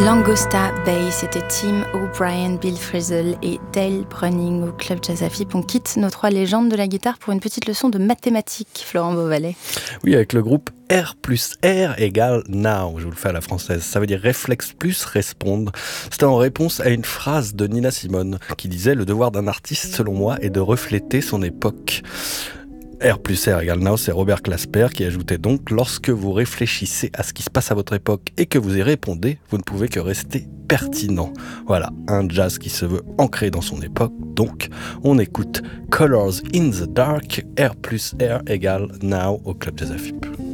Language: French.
Langosta Bay, c'était Tim O'Brien, Bill Frisell et Dale Brunning au Club Jazz FIP. On quitte nos trois légendes de la guitare pour une petite leçon de mathématiques, Florent Beauvalet. Oui, avec le groupe R plus R égale now, je vous le fais à la française. Ça veut dire réflexe plus répondre. C'était en réponse à une phrase de Nina Simone qui disait « Le devoir d'un artiste, selon moi, est de refléter son époque ». R plus R égale now, c'est Robert Glasper qui ajoutait donc « Lorsque vous réfléchissez à ce qui se passe à votre époque et que vous y répondez, vous ne pouvez que rester pertinent ». Voilà, un jazz qui se veut ancré dans son époque. Donc, on écoute Colors in the Dark, R plus R égale now au Club Jazz FIP.